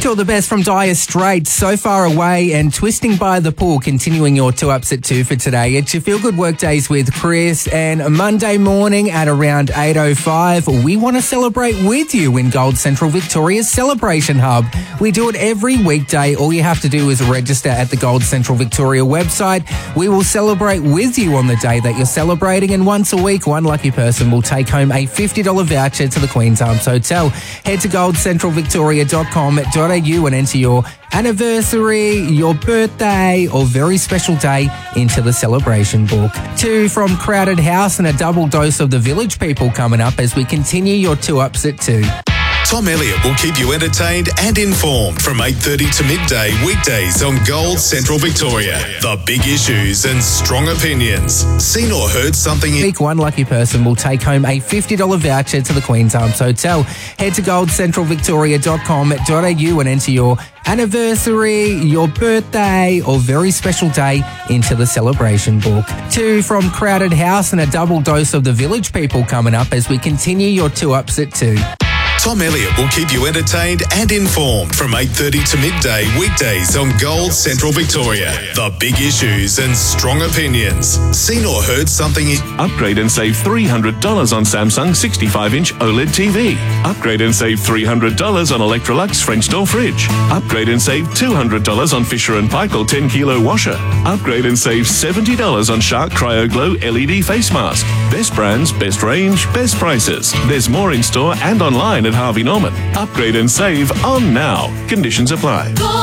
To all the best from Dire Straits, So Far Away and Twisting by the Pool, continuing your 2 Ups at 2 for today. It's your Feel Good Workdays with Chris, and Monday morning at around 8:05, we want to celebrate with you in Gold Central Victoria's Celebration Hub. We do it every weekday. All you have to do is register at the Gold Central Victoria website. We will celebrate with you on the day that you're celebrating, and once a week, one lucky person will take home a $50 voucher to the Queen's Arms Hotel. Head to goldcentralvictoria.com.au and enter your anniversary, your birthday or very special day into the celebration book. 2 from Crowded House and a double dose of the Village People coming up as we continue your 2 Ups at 2. Tom Elliott will keep you entertained and informed from 8:30 to midday weekdays on Gold Central Victoria. The big issues and strong opinions. Seen or heard something? One lucky person will take home a $50 voucher to the Queen's Arms Hotel. Head to goldcentralvictoria.com.au and enter your anniversary, your birthday or very special day into the celebration book. 2 from Crowded House and a double dose of the Village People coming up as we continue your 2 Ups at 2. Tom Elliott will keep you entertained and informed from 8:30 to midday weekdays on Gold Central Victoria. The big issues and strong opinions. Seen or heard something? Upgrade and save $300 on Samsung 65-inch OLED TV. Upgrade and save $300 on Electrolux French door fridge. Upgrade and save $200 on Fisher & Paykel 10-kilo washer. Upgrade and save $70 on Shark Cryo Glow LED face mask. Best brands, best range, best prices. There's more in store and online at Harvey Norman. Upgrade and save on now. Conditions apply.